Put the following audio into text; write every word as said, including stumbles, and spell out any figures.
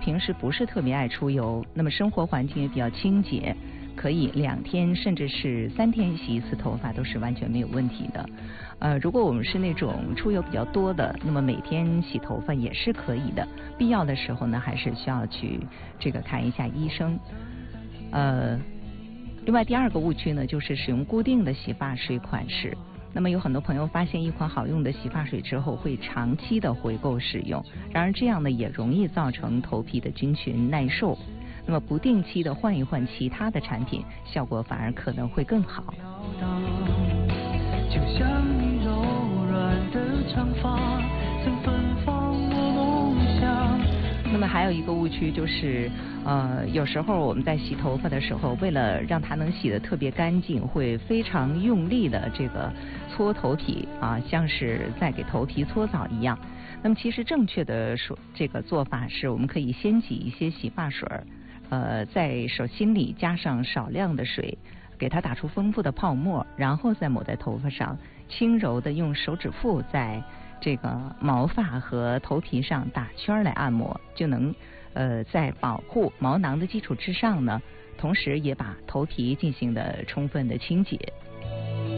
平时不是特别爱出游，那么生活环境也比较清洁，可以两天甚至是三天洗一次头发都是完全没有问题的。呃，如果我们是那种出游比较多的，那么每天洗头发也是可以的，必要的时候呢，还是需要去这个看一下医生。呃，另外第二个误区呢，就是使用固定的洗发水款式。那么有很多朋友发现一款好用的洗发水之后，会长期的回购使用，然而这样呢也容易造成头皮的菌群耐受。那么不定期的换一换其他的产品，效果反而可能会更好。就像你柔软的长发曾芬芳我梦想。那么还有一个误区就是，呃，有时候我们在洗头发的时候，为了让它能洗得特别干净，会非常用力的这个搓头皮啊，像是在给头皮搓澡一样。那么其实正确的说这个做法是，我们可以先挤一些洗发水，呃，在手心里加上少量的水，给它打出丰富的泡沫，然后再抹在头发上，轻柔的用手指腹在这个毛发和头皮上打圈来按摩，就能呃在保护毛囊的基础之上呢，同时也把头皮进行的充分的清洁。